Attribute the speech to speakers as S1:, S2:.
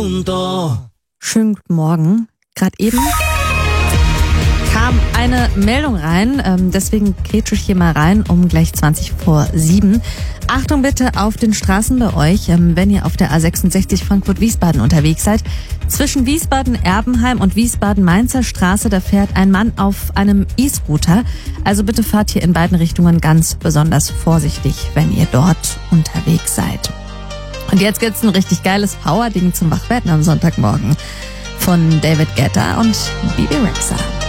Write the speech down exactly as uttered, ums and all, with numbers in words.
S1: Schönen guten Morgen. Gerade eben kam eine Meldung rein, ähm, deswegen kretsche ich hier mal rein um gleich zwanzig vor sieben. Achtung bitte auf den Straßen bei euch, ähm, wenn ihr auf der A sechsundsechzig Frankfurt-Wiesbaden unterwegs seid. Zwischen Wiesbaden-Erbenheim und Wiesbaden-Mainzer Straße, da fährt ein Mann auf einem E-Scooter. Also bitte fahrt hier in beiden Richtungen ganz besonders vorsichtig, wenn ihr dort unterwegs seid. Und jetzt gibt's ein richtig geiles Power-Ding zum Wachwerden am Sonntagmorgen von David Guetta und Bebe Rexha.